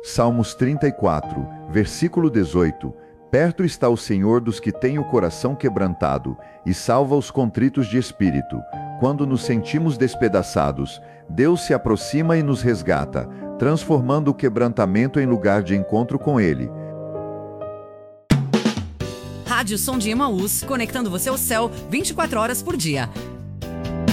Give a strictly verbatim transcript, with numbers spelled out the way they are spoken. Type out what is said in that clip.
Salmos trinta e quatro, versículo dezoito. Perto está o Senhor dos que têm o coração quebrantado e salva os contritos de espírito. Quando nos sentimos despedaçados, Deus se aproxima e nos resgata, transformando o quebrantamento em lugar de encontro com Ele. Rádio Som de Emaús, conectando você ao céu vinte e quatro horas por dia.